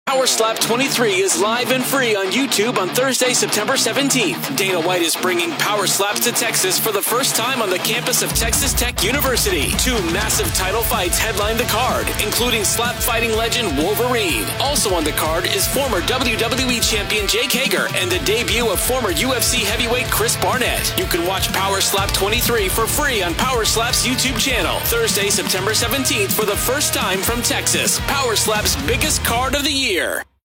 Power Slap 23 is live and free on YouTube on Thursday, September 17th. Dana White is bringing Power Slaps to Texas for the first time on the campus of Texas Tech University. 2 massive title fights headline the card, including slap fighting legend Wolverine. Also on the card is former WWE champion Jake Hager and the debut of former UFC heavyweight Chris Barnett. You can watch Power Slap 23 for free on Power Slap's YouTube channel. Thursday, September 17th for the first time from Texas. Power Slap's biggest card of the year.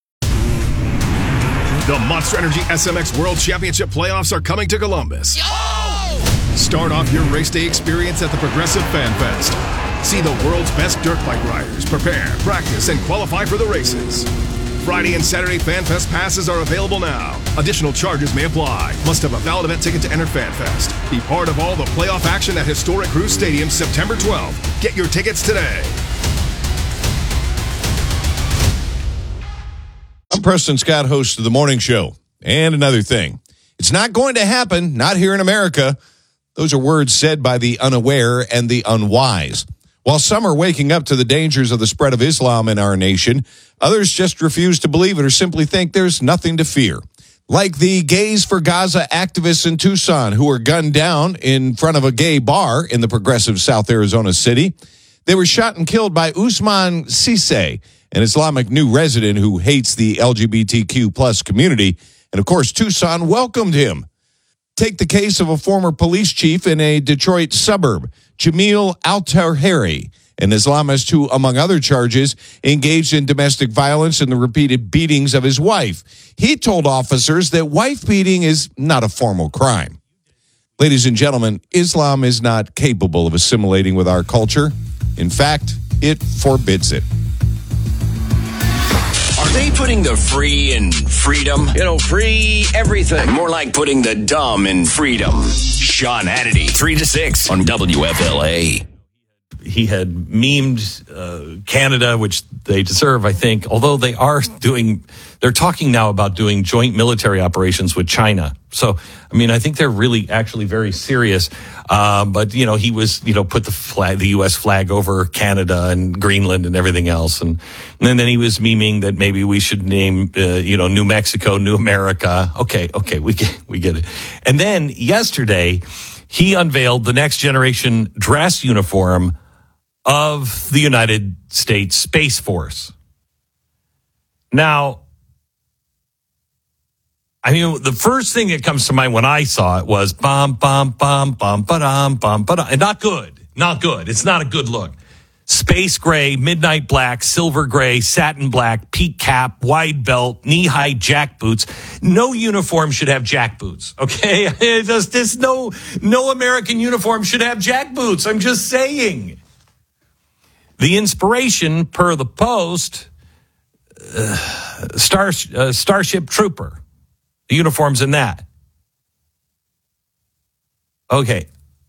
The Monster Energy SMX World Championship playoffs are coming to Columbus. Start off your race day experience at the Progressive Fan Fest. See the world's best dirt bike riders prepare, practice, and qualify for the races. Friday and Saturday Fan Fest passes are available now. Additional charges may apply. Must have a valid event ticket to enter Fan Fest. Be part of all the playoff action at historic Cruise Stadium September 12th. Get your tickets today. I'm Preston Scott, host of The Morning Show. And another thing, it's not going to happen, not here in America. Those are words said by the unaware and the unwise. While some are waking up to the dangers of the spread of Islam in our nation, others just refuse to believe it or simply think there's nothing to fear. Like the Gays for Gaza activists in Tucson who were gunned down in front of a gay bar in the progressive South Arizona city. They were shot and killed by Usman Sise, an Islamic new resident who hates the LGBTQ plus community. And of course, Tucson welcomed him. Take the case of a former police chief in a Detroit suburb, Jamil Al-Taheri, an Islamist who, among other charges, engaged in domestic violence and the repeated beatings of his wife. He told officers that wife beating is not a formal crime. Ladies and gentlemen, Islam is not capable of assimilating with our culture. In fact, it forbids it. Are they putting the free in freedom? Free everything. More like putting the dumb in freedom. Sean Hannity, 3 to 6 on WFLA. He had memed Canada, which they deserve, I think, although they're talking now about doing joint military operations with China. So, I think they're really actually very serious. But, he was, put the U.S. flag over Canada and Greenland and everything else. And then he was memeing that maybe we should name, New Mexico, New America. Okay, we get it. And then yesterday, he unveiled the next generation dress uniform of the United States Space Force. Now, the first thing that comes to mind when I saw it was bum, bum, bum, bum, ba-dum, bum, ba-dum. And not good. It's not a good look. Space gray, midnight black, silver gray, satin black, peak cap, wide belt, knee-high jack boots. No uniform should have jack boots, okay? No American uniform should have jack boots. I'm just saying. The inspiration, per the Post, Starship Trooper. The uniform's in that. Okay.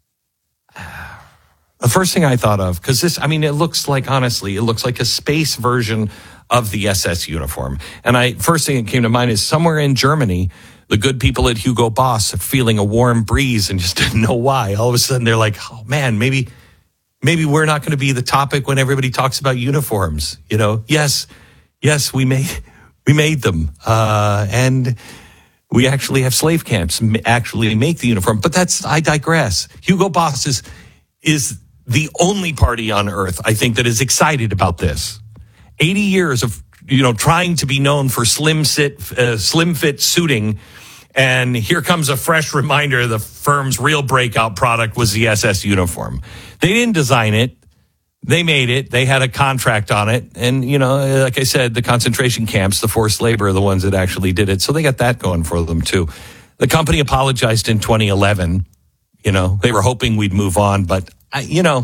The first thing I thought of, because it looks like a space version of the SS uniform. And first thing that came to mind is somewhere in Germany, the good people at Hugo Boss are feeling a warm breeze and just didn't know why. All of a sudden they're like, oh man, maybe we're not going to be the topic when everybody talks about uniforms. Yes, we made them. And we actually have slave camps actually make the uniform. But I digress. Hugo Boss is the only party on earth, I think, that is excited about this. 80 years of, trying to be known for slim fit suiting. And here comes a fresh reminder the firm's real breakout product was the SS uniform. They didn't design it. They made it. They had a contract on it. And, like I said, the concentration camps, the forced labor are the ones that actually did it. So they got that going for them, too. The company apologized in 2011. They were hoping we'd move on. But, I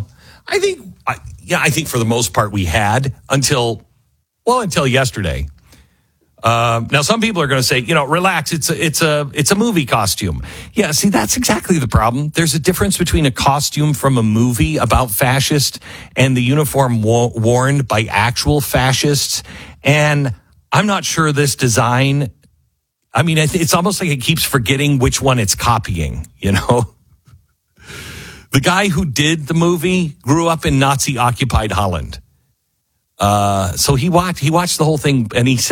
think for the most part we had until yesterday. Now, some people are going to say, relax. It's a movie costume. Yeah. See, that's exactly the problem. There's a difference between a costume from a movie about fascists and the uniform worn by actual fascists. And I'm not sure this design. It's almost like it keeps forgetting which one it's copying. The guy who did the movie grew up in Nazi occupied Holland. So he watched the whole thing and he said,